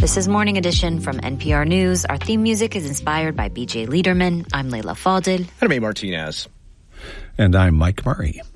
This is Morning Edition from NPR News. Our theme music is inspired by BJ Liederman. I'm Leila Fadel. And I'm A. Martinez. And I'm Mike Murray.